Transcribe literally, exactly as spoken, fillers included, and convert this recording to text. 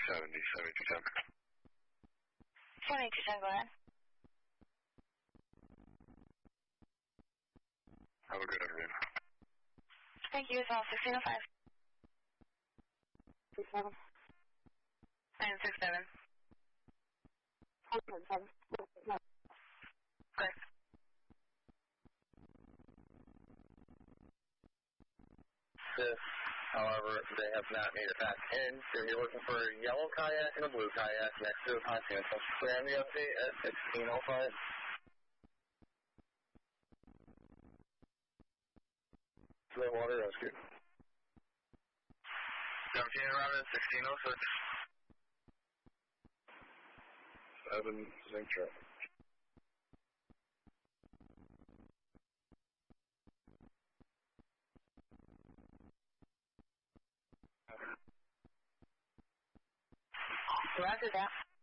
seventy, seventy-two ten. seventy-two ten, go ahead. Have a good afternoon. Thank you, it's all sixteen oh five. six seven. nine six seven. seven seven. Correct. This, however, they have not made it back in. So you're looking for a yellow kayak and a blue kayak next to the pontoon. So plan the update at sixteen oh five. Slow water rescue. seventeen around at sixteen oh six. Seven zinc traffic. Roger that.